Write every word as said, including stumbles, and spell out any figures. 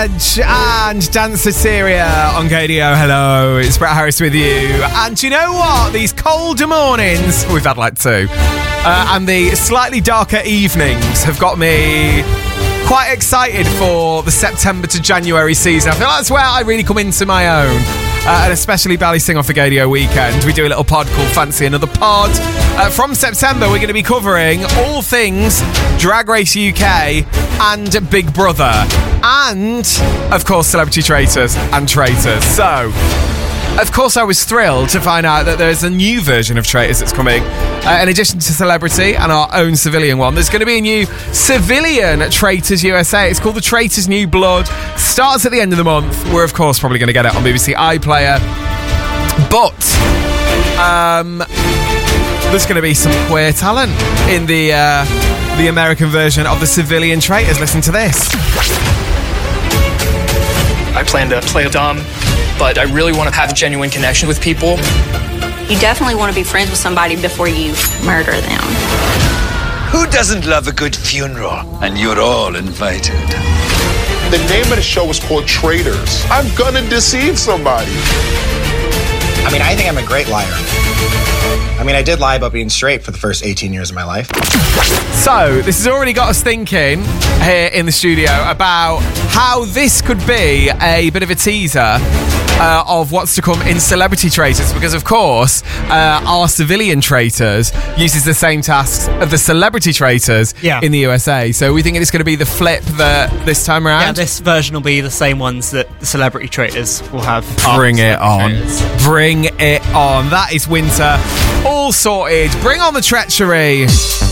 Edge and Danceteria on Gadio. Hello, it's Brett Harris with you. And do you know what? These colder mornings, we've had like two, uh, and the slightly darker evenings have got me quite excited for the September to January season. I feel like that's where I really come into my own. Uh, and especially Bally Sing Off the Gadio weekend. We do a little pod called Fancy Another Pod. Uh, from September, we're going to be covering all things Drag Race U K and Big Brother. And, of course, Celebrity Traitors and Traitors. So, of course, I was thrilled to find out that there's a new version of Traitors that's coming. Uh, in addition to Celebrity and our own civilian one, there's going to be a new civilian Traitors U S A. It's called the Traitors New Blood. Starts at the end of the month. We're, of course, probably going to get it on B B C iPlayer. But um, there's going to be some queer talent in the, uh, the American version of the civilian Traitors. Listen to this. I plan to play dumb, but I really want to have a genuine connection with people. You definitely want to be friends with somebody before you murder them. Who doesn't love a good funeral? And you're all invited. The name of the show is called Traitors. I'm gonna deceive somebody. I mean, I think I'm a great liar. I mean, I did lie about being straight for the first eighteen years of my life. So, this has already got us thinking here in the studio about how this could be a bit of a teaser uh, of what's to come in Celebrity Traitors, because, of course, uh, our civilian Traitors uses the same tasks of the Celebrity Traitors yeah. in the U S A. So, we think it's going to be the flip that this time around. Yeah, this version will be the same ones that the Celebrity Traitors will have. Bring it on. Traitors. Bring it on. That is winter. All sorted. Bring on the treachery.